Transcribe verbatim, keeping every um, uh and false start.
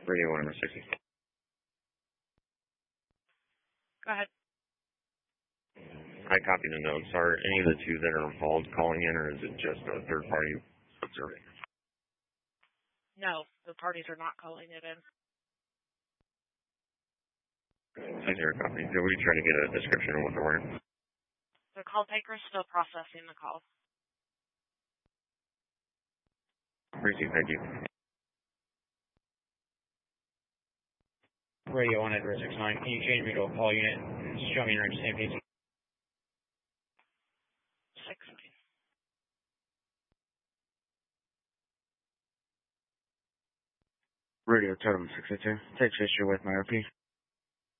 Radio one number sixty. Go ahead. I copied the notes. Are any of the two that are involved calling in, or is it just a third party observing? No, the parties are not calling it in. I zero copy. So we try to get a description of what they're wearing. The call taker is still processing the call. Received, thank you. Radio one Edward six nine, can you change me to a call unit? Just show me your name, please. Six nine. Radio totem six eight two. Take history with my R P.